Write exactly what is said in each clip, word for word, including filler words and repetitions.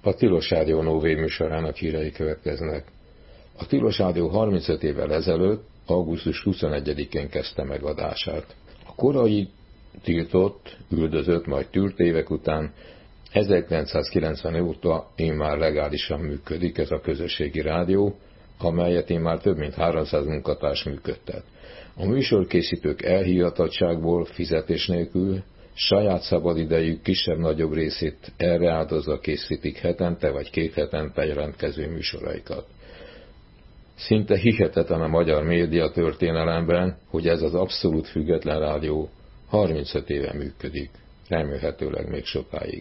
A Tilos Rádió Nové műsorának hírei következnek. A Tilos Rádió harmincöt évvel ezelőtt, augusztus huszonegyedikén kezdte meg adását. A korai tiltott, üldözött, majd tűrt évek után ezerkilencszázkilencven óta immár legálisan működik ez a közösségi rádió, amelyet immár több mint háromszáz munkatárs működtet. A műsorkészítők elhivatottságból, fizetés nélkül, saját szabadidejük kisebb-nagyobb részét erre áldozva készítik hetente vagy két hetente jelentkező műsoraikat. Szinte hihetetlen a magyar média történelemben, hogy ez az abszolút független rádió harmincöt éve működik, remélhetőleg még sokáig.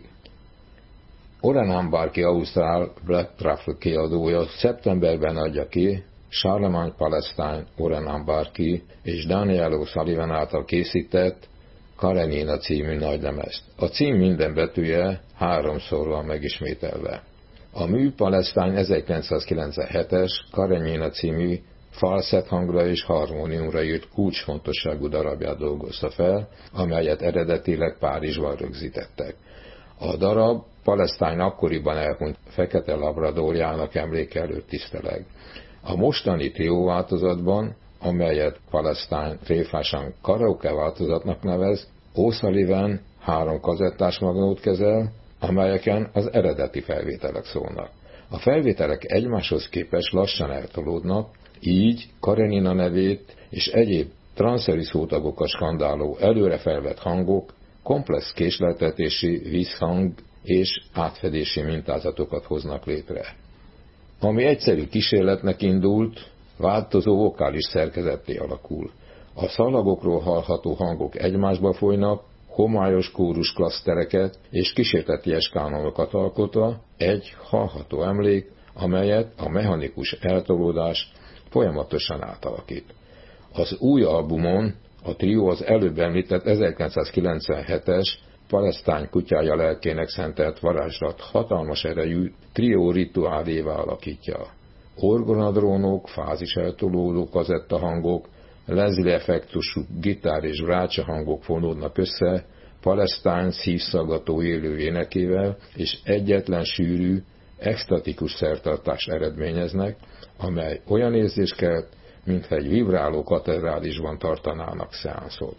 Oren Ambarchi ausztrál Black Truffle kiadója szeptemberben adja ki Charlemagne Palestine, Oren Ambarchi és Daniel O'Sullivan által készített Karenina című nagylemezt. A cím minden betűje háromszor van megismételve. A mű Palestine ezerkilencszázkilencvenhetes Karenina című falszett hangra és harmóniumra írt kulcsfontosságú darabját dolgozta fel, amelyet eredetileg Párizsban rögzítettek. A darab Palestine akkoriban elhunyt fekete labradorjának emléke előtt tiszteleg. A mostani trió változatban, amelyet Palestine tréfásan karaoke változatnak nevez, O'Sullivan három kazettás magnót kezel, amelyeken az eredeti felvételek szólnak. A felvételek egymáshoz képest lassan eltolódnak, így Karenina nevét és egyéb transzeri szótagokat skandáló előre felvett hangok komplex késleltetési, vízhang és átfedési mintázatokat hoznak létre. Ami egyszerű kísérletnek indult, változó vokális szerkezetté alakul. A szalagokról hallható hangok egymásba folynak, homályos kórus klasztereket és kísérteties kánonokat alkotva egy hallható emlék, amelyet a mechanikus eltolódás folyamatosan átalakít. Az új albumon a trió az előbb említett ezerkilencszázkilencvenhetes Palestine kutyája lelkének szentelt varázslat hatalmas erejű trió rituálévá alakítja. Orgonadrónok, fázis eltolódó kazettahangok, Leslie effektusú gitár és brácsa hangok fonódnak össze Palestine szívszaggató élő énekével, és egyetlen sűrű, extatikus szertartást eredményeznek, amely olyan érzést kelt, mintha egy vibráló katedrálisban tartanának szeánszot.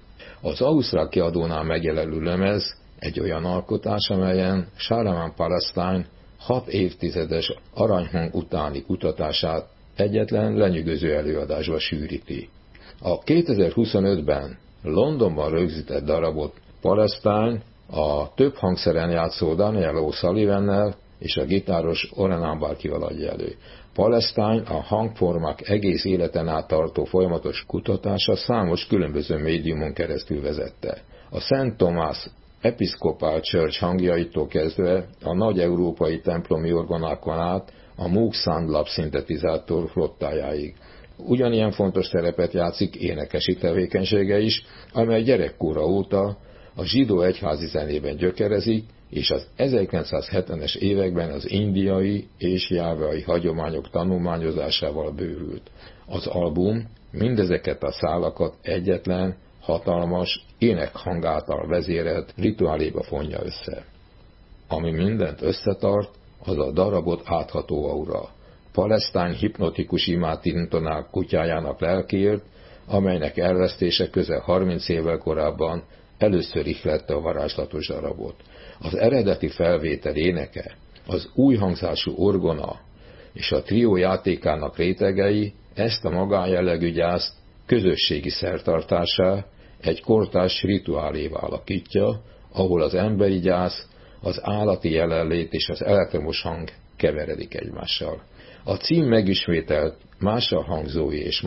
Az ausztrál kiadónál megjelenő lemez egy olyan alkotás, amelyen Charlemagne Palestine hat évtizedes aranyhang utáni kutatását egyetlen lenyűgöző előadásba sűríti. A kétezer-huszonötben Londonban rögzített darabot Palestine a több hangszeren játszó Daniel O'Sullivannel és a gitáros Oren Ambarchival adja elő. Palestine a hangformák egész életen át tartó folyamatos kutatása számos különböző médiumon keresztül vezette. A Szent Thomas Episcopal Church hangjaitól kezdve a nagy európai templomi orgonákon át a Moog Sound Lab szintetizátor flottájáig. Ugyanilyen fontos szerepet játszik énekesi tevékenysége is, amely gyerekkora óta a zsidó egyházi zenében gyökerezik, és az ezerkilencszázhetvenes években az indiai és jávai hagyományok tanulmányozásával bővült. Az album mindezeket a szálakat egyetlen, hatalmas, énekhang által vezérelt rituáléba fonja össze. Ami mindent összetart, az a darabot átható aura. Palestine hipnotikus imát intonál kutyájának lelkéért, amelynek elvesztése közel harminc évvel korábban először ihlette a varázslatos darabot. Az eredeti felvétel éneke, az új hangzású orgona és a trió játékának rétegei ezt a magánjellegű gyászt közösségi szertartásá, egy kortárs rituálévá alakítja, ahol az emberi gyász, az állati jelenlét és az elektromos hang keveredik egymással. A cím megismételt mással hangzói és